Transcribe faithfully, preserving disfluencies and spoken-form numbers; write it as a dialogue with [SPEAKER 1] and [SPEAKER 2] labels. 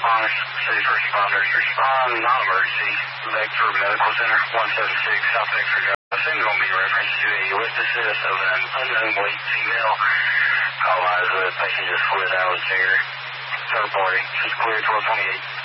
[SPEAKER 1] responders, city first responders, respond, non-emergency, Vector Medical Center, one seven six, South Vector Drive. Assume going to be reference to a witnesses of an unknown weight female. All eyes, the patient just slid out of the chair. Third party, she's cleared twelve twenty-eight.